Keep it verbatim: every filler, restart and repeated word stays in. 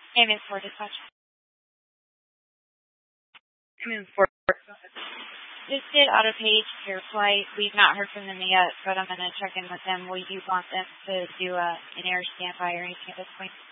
I'm in for dispatch. I'm in for. This did auto page your flight. We've not heard from them yet, but I'm going to check in with them. We do want them to do a, an air standby or anything at this point.